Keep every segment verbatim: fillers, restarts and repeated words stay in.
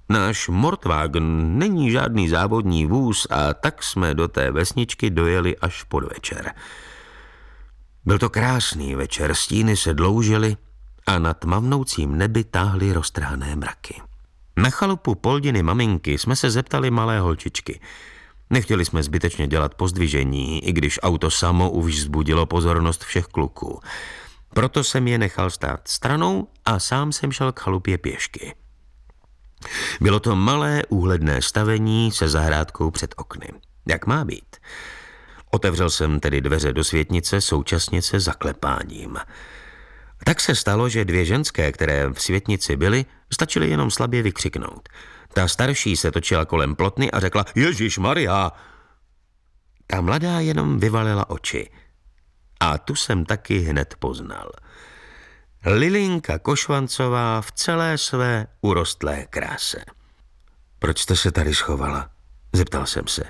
Náš Mortwagen není žádný závodní vůz a tak jsme do té vesničky dojeli až podvečer. Byl to krásný večer, stíny se dloužily a nad mavnoucím nebi táhly roztrhané mraky. Na chalupu Poldiny maminky jsme se zeptali malé holčičky. Nechtěli jsme zbytečně dělat pozdvižení, i když auto samo už vzbudilo pozornost všech kluků. Proto jsem je nechal stát stranou a sám jsem šel k chalupě pěšky. Bylo to malé úhledné stavení se zahrádkou před okny. Jak má být? Otevřel jsem tedy dveře do světnice současně se zaklepáním. Tak se stalo, že dvě ženské, které v světnici byly, stačily jenom slabě vykřiknout. Ta starší se točila kolem plotny a řekla: Ježišmarja! Ta mladá jenom vyvalila oči. A tu jsem taky hned poznal. Lilinka Košvancová v celé své urostlé kráse. Proč jste se tady schovala? Zeptal jsem se.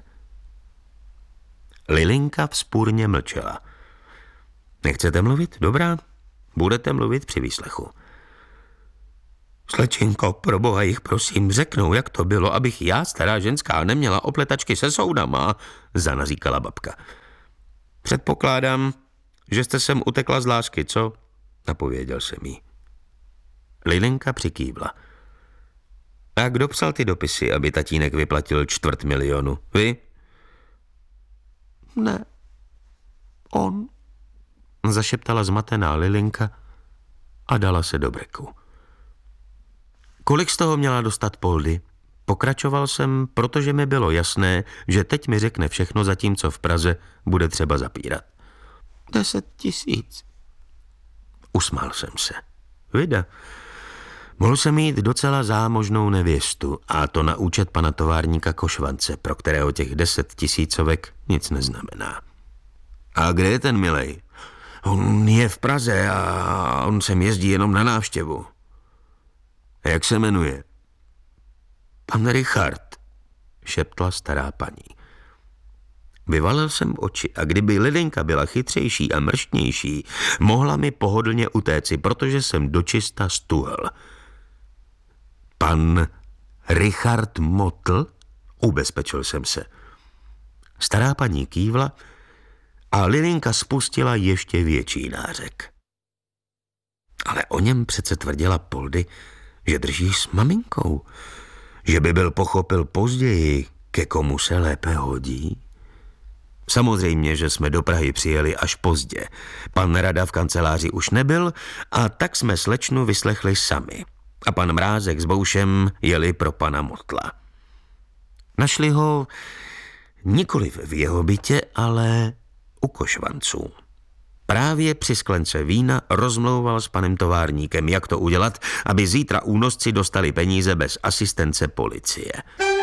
Lilinka vzpůrně mlčela. Nechcete mluvit? Dobrá, budete mluvit při výslechu. Slečinko, pro boha jich prosím, řeknou, jak to bylo, abych já, stará ženská, neměla opletačky se soudama, zanaříkala babka. Předpokládám, že jste sem utekla z lásky, co? Napověděl jsem jí. Lilinka přikývla. A kdo psal ty dopisy, aby tatínek vyplatil čtvrt milionu? Vy? Ne. On. Zašeptala zmatená Lilinka a dala se do breku. Kolik z toho měla dostat Poldy? Pokračoval jsem, protože mi bylo jasné, že teď mi řekne všechno, zatímco v Praze bude třeba zapírat. Deset tisíc. Usmál jsem se. Vida. Mohl jsem mít docela zámožnou nevěstu a to na účet pana továrníka Košvance, pro kterého těch deset tisícovek nic neznamená. A kde je ten milej? On je v Praze a on sem jezdí jenom na návštěvu. Jak se jmenuje? Pan Richard, šeptla stará paní. Vyvalil jsem oči a kdyby Lilinka byla chytřejší a mrštnější, mohla mi pohodlně utéci, protože jsem dočista stuhl. Pan Richard Motl? Ubezpečil jsem se. Stará paní kývla a Lilinka spustila ještě větší nářek. Ale o něm přece tvrdila Poldy, že drží s maminkou, že by byl pochopil později, ke komu se lépe hodí. Samozřejmě, že jsme do Prahy přijeli až pozdě. Pan Rada v kanceláři už nebyl a tak jsme slečnu vyslechli sami. A pan Mrázek s Boušem jeli pro pana Motla. Našli ho nikoliv v jeho bytě, ale u Košvanců. Právě při sklence vína rozmlouval s panem továrníkem, jak to udělat, aby zítra únosci dostali peníze bez asistence policie.